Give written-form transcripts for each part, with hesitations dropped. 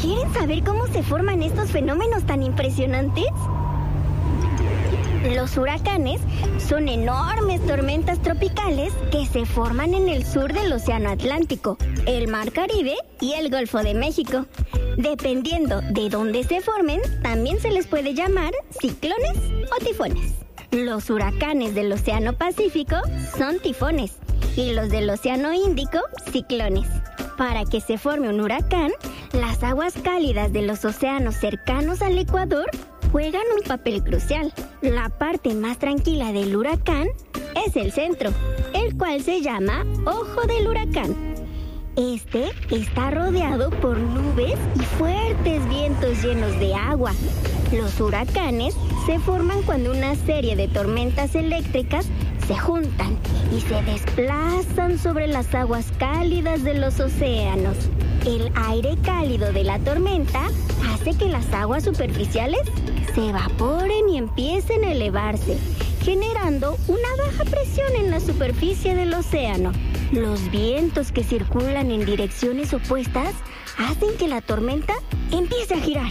¿Quieren saber cómo se forman estos fenómenos tan impresionantes? Los huracanes son enormes tormentas tropicales que se forman en el sur del Océano Atlántico, el Mar Caribe y el Golfo de México. Dependiendo de dónde se formen, también se les puede llamar ciclones o tifones. Los huracanes del Océano Pacífico son tifones y los del Océano Índico, ciclones. Para que se forme un huracán, las aguas cálidas de los océanos cercanos al Ecuador juegan un papel crucial. La parte más tranquila del huracán es el centro, el cual se llama ojo del huracán. Este está rodeado por nubes y fuertes vientos llenos de agua. Los huracanes se forman cuando una serie de tormentas eléctricas se juntan y se desplazan sobre las aguas cálidas de los océanos. El aire cálido de la tormenta hace que las aguas superficiales se evaporen y empiecen a elevarse, generando una baja presión en la superficie del océano. Los vientos que circulan en direcciones opuestas hacen que la tormenta empiece a girar.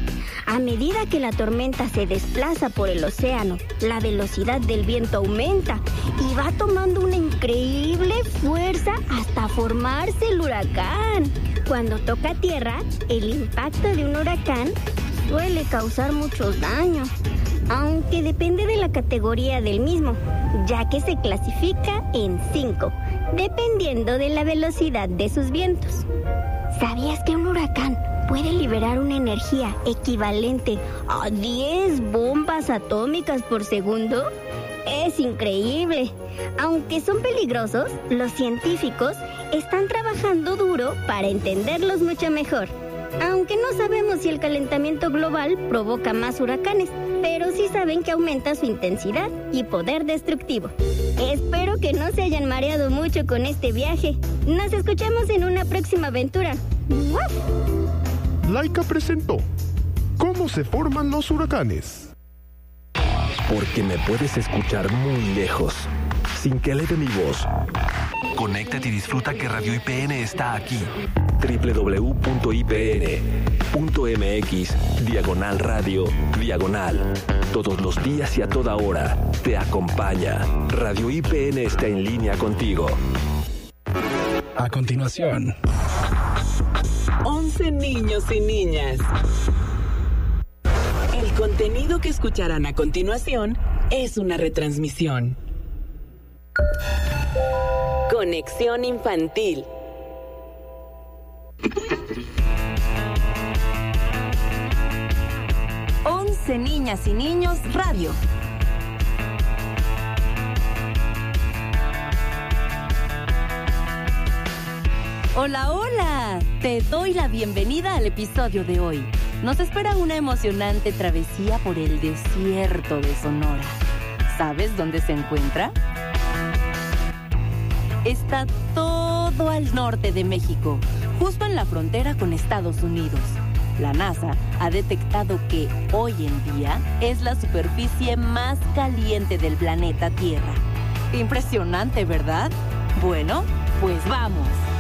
A medida que la tormenta se desplaza por el océano, la velocidad del viento aumenta y va tomando una increíble fuerza hasta formarse el huracán. Cuando toca tierra, el impacto de un huracán suele causar muchos daños, aunque depende de la categoría del mismo, ya que se clasifica en 5, dependiendo de la velocidad de sus vientos. ¿Sabías que un huracán puede liberar una energía equivalente a 10 bombas atómicas por segundo? Es increíble. Aunque son peligrosos, los científicos están trabajando duro para entenderlos mucho mejor. Aunque no sabemos si el calentamiento global provoca más huracanes, pero sí saben que aumenta su intensidad y poder destructivo. Espero que no se hayan mareado mucho con este viaje. Nos escuchamos en una próxima aventura. ¡Muaf! Laika presentó ¿Cómo se forman los huracanes? Porque me puedes escuchar muy lejos, sin que eleve mi voz. Conéctate y disfruta que Radio IPN está aquí. www.ipn.mx/radio/. Todos los días y a toda hora te acompaña. Radio IPN está en línea contigo. A continuación, 11 niños y niñas. El contenido que escucharán a continuación es una retransmisión. Conexión infantil. Once niñas y niños radio. Hola, hola. Te doy la bienvenida al episodio de hoy. Nos espera una emocionante travesía por el desierto de Sonora. ¿Sabes dónde se encuentra? Está todo al norte de México, justo en la frontera con Estados Unidos. La NASA ha detectado que hoy en día es la superficie más caliente del planeta Tierra. Impresionante, ¿verdad? Bueno, pues vamos.